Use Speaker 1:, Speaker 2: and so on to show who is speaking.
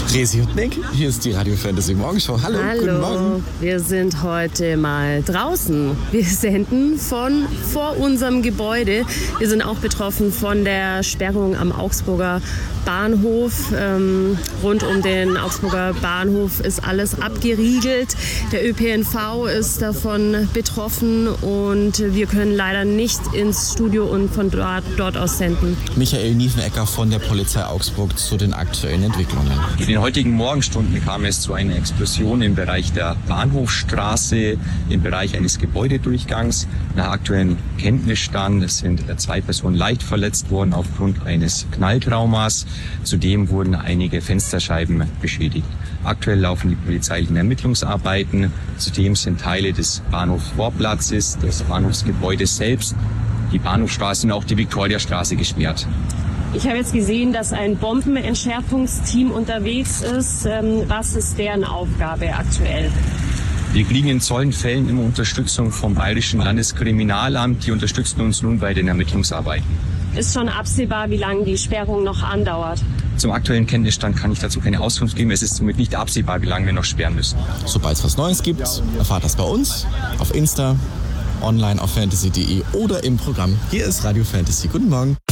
Speaker 1: Resi und Nick, hier ist die Radio Fantasy Morgenshow. Hallo, guten Morgen.
Speaker 2: Wir sind heute mal draußen. Wir senden von vor unserem Gebäude. Wir sind auch betroffen von der Sperrung am Augsburger Bahnhof. Rund um den Augsburger Bahnhof ist alles abgeriegelt. Der ÖPNV ist davon betroffen und wir können leider nicht ins Studio und von dort aus senden.
Speaker 1: Michael Niefenecker von der Polizei Augsburg zu den aktuellen Entwicklungen.
Speaker 3: In den heutigen Morgenstunden kam es zu einer Explosion im Bereich der Bahnhofstraße, im Bereich eines Gebäudedurchgangs. Nach aktuellem Kenntnisstand sind 2 Personen leicht verletzt worden aufgrund eines Knalltraumas. Zudem wurden einige Fensterscheiben beschädigt. Aktuell laufen die polizeilichen Ermittlungsarbeiten. Zudem sind Teile des Bahnhofsvorplatzes, des Bahnhofsgebäudes selbst, die Bahnhofstraße und auch die Viktoriastraße gesperrt.
Speaker 2: Ich habe jetzt gesehen, dass ein Bombenentschärfungsteam unterwegs ist. Was ist deren Aufgabe aktuell?
Speaker 3: Wir kriegen in solchen Fällen immer Unterstützung vom Bayerischen Landeskriminalamt. Die unterstützen uns nun bei den Ermittlungsarbeiten.
Speaker 2: Ist schon absehbar, wie lange die Sperrung noch andauert?
Speaker 3: Zum aktuellen Kenntnisstand kann ich dazu keine Auskunft geben. Es ist somit nicht absehbar, wie lange wir noch sperren müssen.
Speaker 1: Sobald es was Neues gibt, erfahrt das bei uns auf Insta, online auf fantasy.de oder im Programm. Hier ist Radio Fantasy. Guten Morgen.